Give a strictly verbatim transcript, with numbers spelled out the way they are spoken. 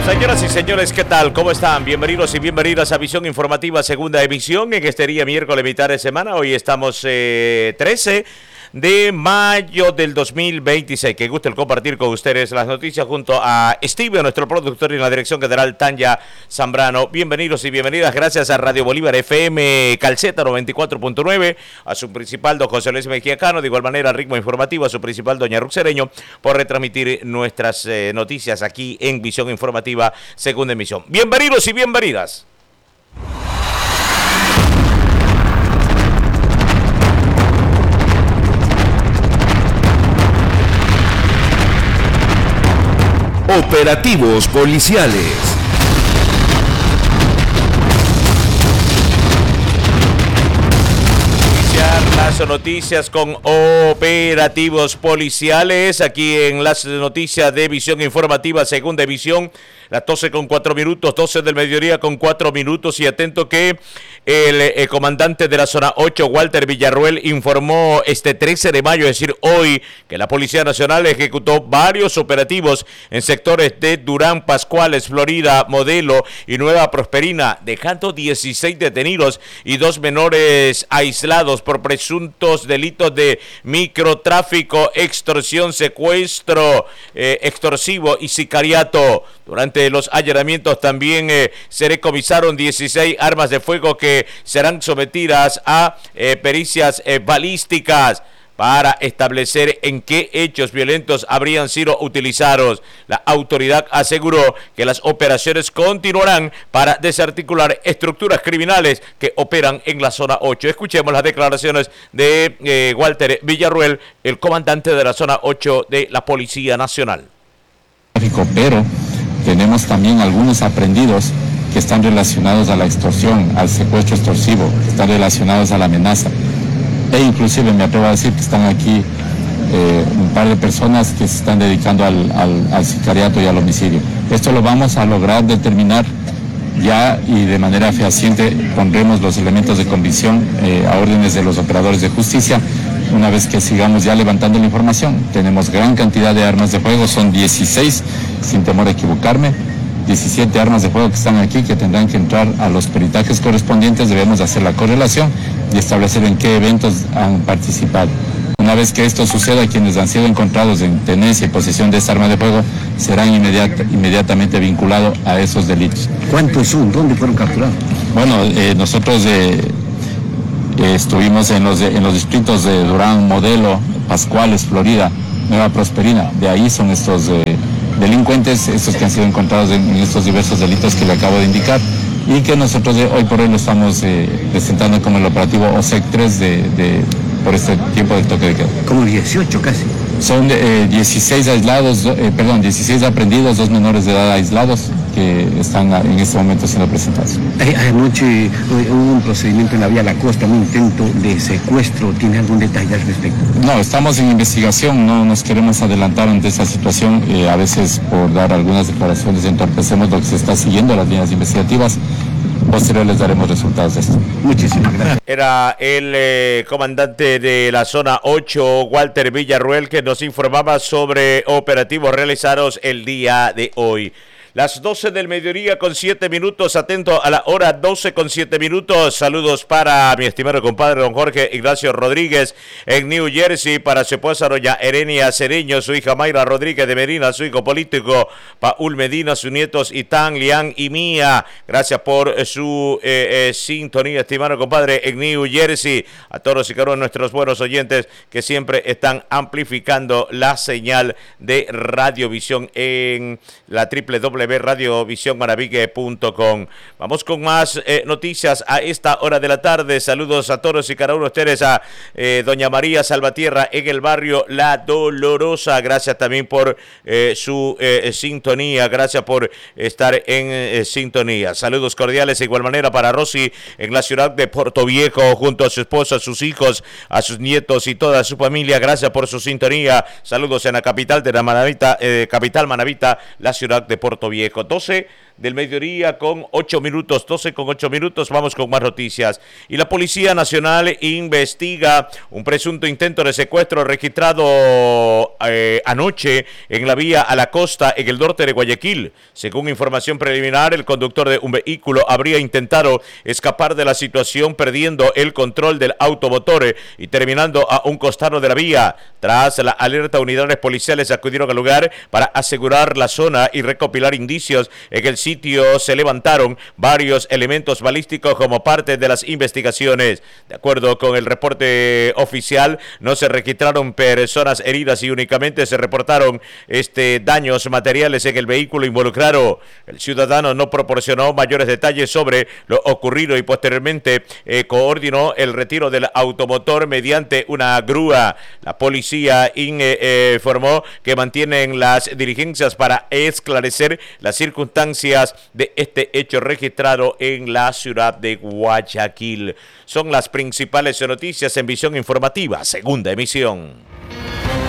Señoras y señores, ¿qué tal? ¿Cómo están? Bienvenidos y bienvenidas a Visión Informativa, segunda emisión, en este día miércoles, mitad de semana. Hoy estamos eh, trece de mayo del dos mil veintiséis. Que gusto el compartir con ustedes las noticias junto a Steve, nuestro productor, y en la dirección general Tanya Zambrano. Bienvenidos y bienvenidas, gracias a Radio Bolívar F M Calceta noventa y cuatro punto nueve, a su principal don José Luis Mejiacano, de igual manera Ritmo Informativo, a su principal doña Ruxereño, por retransmitir nuestras eh, noticias aquí en Visión Informativa, segunda emisión. Bienvenidos y bienvenidas. Operativos policiales. Las noticias con operativos policiales aquí en las noticias de Visión Informativa, segunda emisión, las doce con cuatro minutos, doce del mediodía con cuatro minutos, y atento que el, el comandante de la zona ocho, Walter Villarruel, informó este trece de mayo, es decir, hoy, que la Policía Nacional ejecutó varios operativos en sectores de Durán, Pascuales, Florida, Modelo y Nueva Prosperina, dejando dieciséis detenidos y dos menores aislados por presuntos delitos de microtráfico, extorsión, secuestro eh, extorsivo y sicariato. Durante los allanamientos también eh, se decomisaron dieciséis armas de fuego que serán sometidas a eh, pericias eh, balísticas para establecer en qué hechos violentos habrían sido utilizados. La autoridad aseguró que las operaciones continuarán para desarticular estructuras criminales que operan en la zona ocho. Escuchemos las declaraciones de eh, Walter Villarruel, el comandante de la zona ocho de la Policía Nacional. Pero tenemos también algunos aprendidos que están relacionados a la extorsión, al secuestro extorsivo, que están relacionados a la amenaza. E inclusive me atrevo a decir que están aquí eh, un par de personas que se están dedicando al, al, al sicariato y al homicidio. Esto lo vamos a lograr determinar ya, y de manera fehaciente pondremos los elementos de convicción eh, a órdenes de los operadores de justicia una vez que sigamos ya levantando la información. Tenemos gran cantidad de armas de fuego, son dieciséis, sin temor a equivocarme, diecisiete armas de fuego que están aquí, que tendrán que entrar a los peritajes correspondientes. Debemos hacer la correlación y establecer en qué eventos han participado. Una vez que esto suceda, quienes han sido encontrados en tenencia y posesión de esta arma de fuego serán inmediat, inmediatamente vinculados a esos delitos. ¿Cuántos son? ¿Dónde fueron capturados? Bueno, eh, nosotros eh, eh, estuvimos en los, en los distritos de Durán, Modelo, Pascuales, Florida, Nueva Prosperina. De ahí son estos eh, delincuentes, estos que han sido encontrados en, en estos diversos delitos que le acabo de indicar, y que nosotros eh, hoy por hoy lo estamos eh, presentando como el operativo O S E C tres de, de, por este tiempo del toque de queda. Como dieciocho casi. Son eh, dieciséis aislados, eh, perdón, dieciséis aprendidos, dos menores de edad aislados que están en este momento siendo presentados. Anoche hubo un procedimiento en la vía La Costa, un intento de secuestro. ¿Tiene algún detalle al respecto? No, estamos en investigación, no nos queremos adelantar ante esta situación. Eh, a veces, por dar algunas declaraciones, entorpecemos lo que se está siguiendo, las líneas investigativas. Posterior les daremos resultados de esto. Muchísimas gracias. Era el eh, comandante de la zona ocho, Walter Villarruel, que nos informaba sobre operativos realizados el día de hoy. Las doce del mediodía con siete minutos, atento a la hora doce con siete minutos. Saludos para mi estimado compadre don Jorge Ignacio Rodríguez en New Jersey, para su esposa doña Erenia Cereño, su hija Mayra Rodríguez de Medina, su hijo político Paul Medina, sus nietos Itán, Lian y Mía. Gracias por su eh, eh, sintonía, estimado compadre, en New Jersey. A todos y cada uno de nuestros buenos oyentes que siempre están amplificando la señal de Radiovisión en la doble u doble u doble u punto radiovisión maravigue punto com. Vamos con más eh, noticias a esta hora de la tarde. Saludos a todos y cada uno de ustedes, a eh, doña María Salvatierra en el barrio La Dolorosa. Gracias también por eh, su eh, sintonía, gracias por estar en eh, sintonía. Saludos cordiales de igual manera para Rosy en la ciudad de Puerto Viejo, junto a su esposa, a sus hijos, a sus nietos y toda su familia. Gracias por su sintonía. Saludos en la capital de la Manavita, eh, capital Manavita, la ciudad de Puerto Viejo. doce del mediodía con ocho minutos, doce con ocho minutos. Vamos con más noticias. Y la Policía Nacional investiga un presunto intento de secuestro registrado eh, anoche en la vía a la costa en el norte de Guayaquil. Según información preliminar, el conductor de un vehículo habría intentado escapar de la situación perdiendo el control del automotor y terminando a un costado de la vía. Tras la alerta, unidades policiales acudieron al lugar para asegurar la zona y recopilar indicios. En el sitio se levantaron varios elementos balísticos como parte de las investigaciones. De acuerdo con el reporte oficial, no se registraron personas heridas y únicamente se reportaron este, daños materiales en el vehículo involucrado. El ciudadano no proporcionó mayores detalles sobre lo ocurrido y posteriormente eh, coordinó el retiro del automotor mediante una grúa. La policía in, eh, eh, informó que mantienen las diligencias para esclarecer las circunstancias de este hecho registrado en la ciudad de Guayaquil. Son las principales noticias en Visión Informativa, segunda emisión.